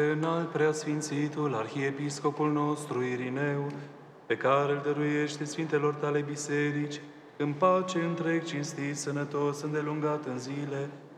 Înalt preasfințitul arhiepiscopul nostru Irineu, pe care îl dăruiește Sfintelor tale biserici, în pace întreg, cinstit, sănătos, îndelungat în zile,